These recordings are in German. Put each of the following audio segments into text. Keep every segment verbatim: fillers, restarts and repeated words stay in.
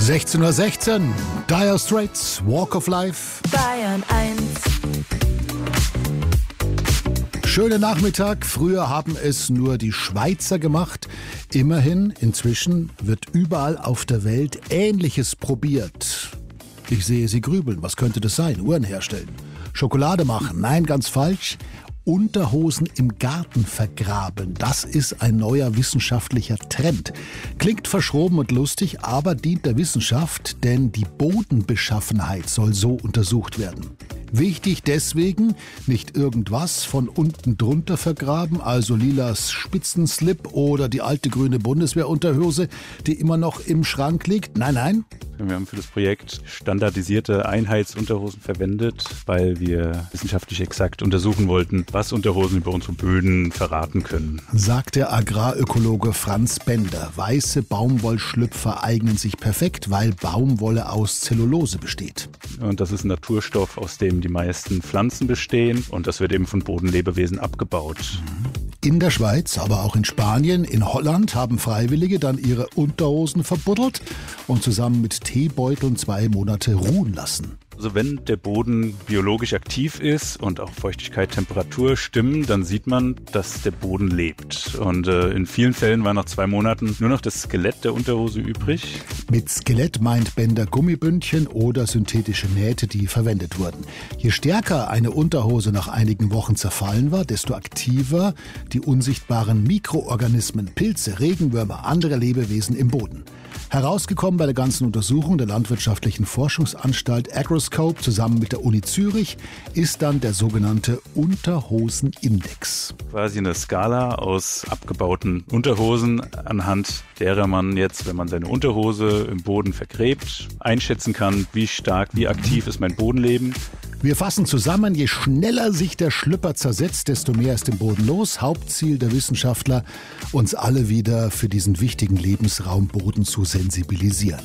sechzehn Uhr sechzehn, Dire Straits, Walk of Life. Bayern eins. Schöner Nachmittag. Früher haben es nur die Schweizer gemacht. Immerhin, inzwischen wird überall auf der Welt Ähnliches probiert. Ich sehe Sie grübeln. Was könnte das sein? Uhren herstellen? Schokolade machen? Nein, ganz falsch. Unterhosen im Garten vergraben. Das ist ein neuer wissenschaftlicher Trend. Klingt verschroben und lustig, aber dient der Wissenschaft, denn die Bodenbeschaffenheit soll so untersucht werden. Wichtig deswegen, nicht irgendwas von unten drunter vergraben, also lilas Spitzenslip oder die alte grüne Bundeswehrunterhose, die immer noch im Schrank liegt. Nein, nein. Wir haben für das Projekt standardisierte Einheitsunterhosen verwendet, weil wir wissenschaftlich exakt untersuchen wollten, was Unterhosen über unsere Böden verraten können. Sagt der Agrarökologe Franz Bender. Weiße Baumwollschlüpfer eignen sich perfekt, weil Baumwolle aus Zellulose besteht. Und das ist ein Naturstoff, aus dem die meisten Pflanzen bestehen, und das wird eben von Bodenlebewesen abgebaut. In der Schweiz, aber auch in Spanien, in Holland haben Freiwillige dann ihre Unterhosen verbuddelt und zusammen mit Teebeuteln zwei Monate ruhen lassen. Also wenn der Boden biologisch aktiv ist und auch Feuchtigkeit, Temperatur stimmen, dann sieht man, dass der Boden lebt. Und äh, in vielen Fällen war nach zwei Monaten nur noch das Skelett der Unterhose übrig. Mit Skelett meint Bender Gummibündchen oder synthetische Nähte, die verwendet wurden. Je stärker eine Unterhose nach einigen Wochen zerfallen war, desto aktiver die unsichtbaren Mikroorganismen, Pilze, Regenwürmer, andere Lebewesen im Boden. Herausgekommen bei der ganzen Untersuchung der Landwirtschaftlichen Forschungsanstalt Agroscope zusammen mit der Uni Zürich ist dann der sogenannte Unterhosenindex. Quasi eine Skala aus abgebauten Unterhosen, anhand derer man jetzt, wenn man seine Unterhose im Boden vergräbt, einschätzen kann, wie stark, wie aktiv ist mein Bodenleben. Wir fassen zusammen, je schneller sich der Schlüpper zersetzt, desto mehr ist im Boden los. Hauptziel der Wissenschaftler, uns alle wieder für diesen wichtigen Lebensraum Boden zu sensibilisieren.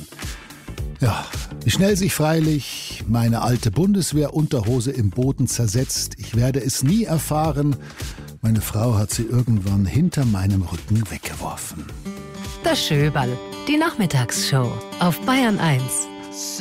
Ja, wie schnell sich freilich meine alte Bundeswehrunterhose im Boden zersetzt, ich werde es nie erfahren. Meine Frau hat sie irgendwann hinter meinem Rücken weggeworfen. Das Schöberl, die Nachmittagsshow auf Bayern eins.